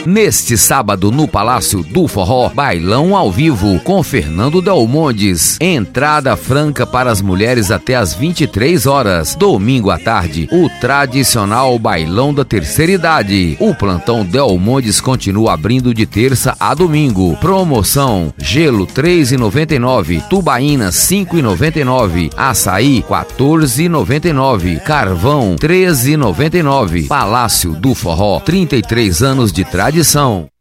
Neste sábado, no Palácio do Forró, bailão ao vivo com Fernando Delmondes. Entrada franca para as mulheres até às 23 horas. Domingo à tarde, o tradicional bailão da terceira idade. O plantão Delmondes continua abrindo de terça a domingo. Promoção: gelo R$ 3,99, tubaína R$ 5,99, açaí R$ 14,99, carvão R$ 13,99. Palácio do Forró, 33 anos de tradição.